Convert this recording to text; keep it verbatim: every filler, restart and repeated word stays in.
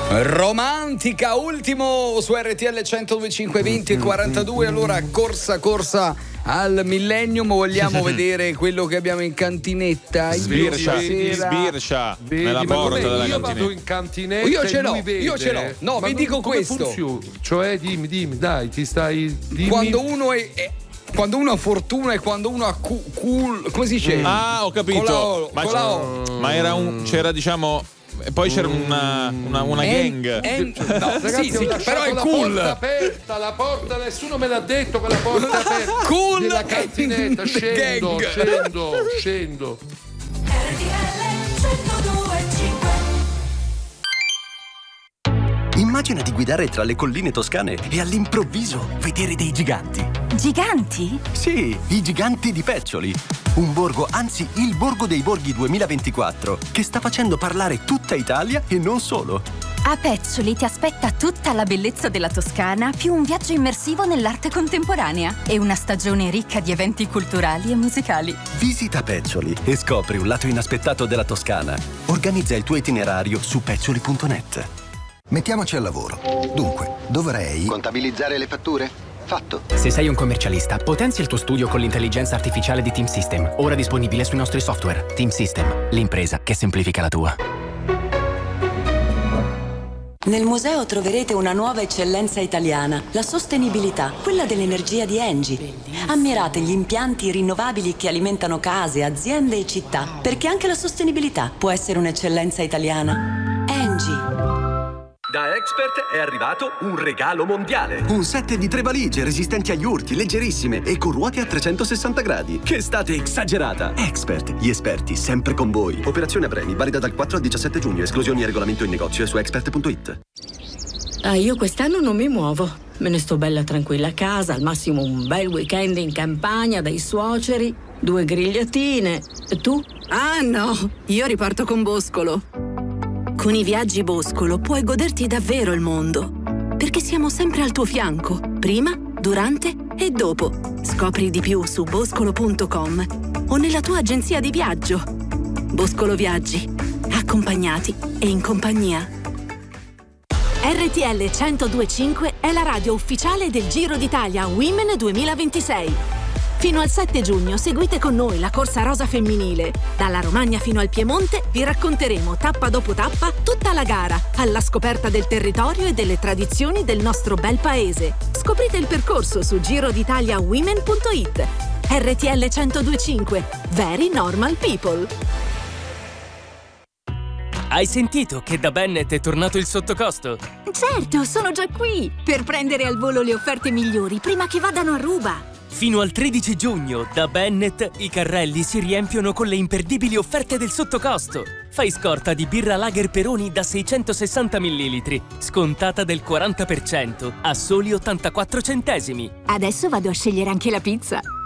Romantica, ultimo su R T L centodue e cinque, venti e quarantadue. Allora, corsa, corsa al Millennium. Vogliamo vedere quello che abbiamo in cantinetta? Sbircia, sbircia nella porta della io cantinetta. vado in cantinetta. Io ce l'ho, e lui vede. io ce l'ho. No, Ma vi dico come questo. funziona? Cioè, dimmi, dimmi, dai, ti stai. Dimmi. Quando uno è, è quando uno ha fortuna e quando uno ha cu, cool, come si dice? Ah, ho capito. Con la O, ma, con la O. ma era un c'era diciamo e poi c'era una, una, una En- gang. en- no, Ragazzi, sì, ho sì, lasciato però è la cool. porta aperta, la porta, nessuno me l'ha detto che la porta aperta. Cool Della cantinetta, and scendo, gang. scendo, scendo. Immagina di guidare tra le colline toscane e all'improvviso vedere dei giganti. Giganti? Sì, i giganti di Peccioli. Un borgo, anzi il Borgo dei Borghi duemilaventiquattro, che sta facendo parlare tutta Italia e non solo. A Peccioli ti aspetta tutta la bellezza della Toscana, più un viaggio immersivo nell'arte contemporanea e una stagione ricca di eventi culturali e musicali. Visita Peccioli e scopri un lato inaspettato della Toscana. Organizza il tuo itinerario su peccioli punto net. Mettiamoci al lavoro. Dunque, dovrei... Contabilizzare le fatture? Fatto. Se sei un commercialista, potenzia il tuo studio con l'intelligenza artificiale di Team System, ora disponibile sui nostri software. Team System, l'impresa che semplifica la tua. Nel museo troverete una nuova eccellenza italiana, la sostenibilità, quella dell'energia di Engie. Ammirate gli impianti rinnovabili che alimentano case, aziende e città, perché anche la sostenibilità può essere un'eccellenza italiana. Engie. Da Expert è arrivato un regalo mondiale. Un set di tre valigie resistenti agli urti, leggerissime e con ruote a trecentosessanta gradi. Che estate esagerata! Expert, gli esperti sempre con voi. Operazione a premi, valida dal quattro al diciassette giugno. Esclusioni e regolamento in negozio e su expert punto it. Ah, io quest'anno non mi muovo. Me ne sto bella tranquilla a casa, al massimo un bel weekend in campagna dai suoceri, due grigliatine. E tu? Ah no, io riparto con Boscolo. Con i viaggi Boscolo puoi goderti davvero il mondo, perché siamo sempre al tuo fianco, prima, durante e dopo. Scopri di più su boscolo punto com o nella tua agenzia di viaggio. Boscolo Viaggi, accompagnati e in compagnia. R T L centodue e cinque è la radio ufficiale del Giro d'Italia Women duemilaventisei. Fino al sette giugno seguite con noi la corsa rosa femminile. Dalla Romagna fino al Piemonte vi racconteremo tappa dopo tappa tutta la gara, alla scoperta del territorio e delle tradizioni del nostro bel paese. Scoprite il percorso su giro d'italia women punto it. R T L centodue e cinque, Very Normal People. Hai sentito che da Bennett è tornato il sottocosto? Certo, sono già qui per prendere al volo le offerte migliori prima che vadano a ruba. Fino al tredici giugno, da Bennett, i carrelli si riempiono con le imperdibili offerte del sottocosto. Fai scorta di birra Lager Peroni da seicentosessanta millilitri, scontata del quaranta per cento, a soli ottantaquattro centesimi. Adesso vado a scegliere anche la pizza.